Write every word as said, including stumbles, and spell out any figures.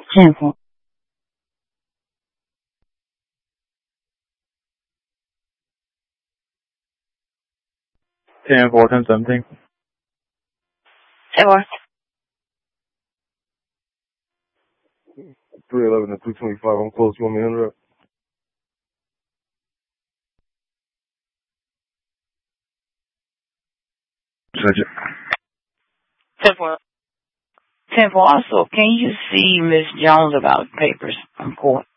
ten four. ten four, ten seventeen. ten four. three eleven and three twenty-five. I'm close. You want me to enter up? ten four. ten four. Also, can you see Miss Jones about papers on court?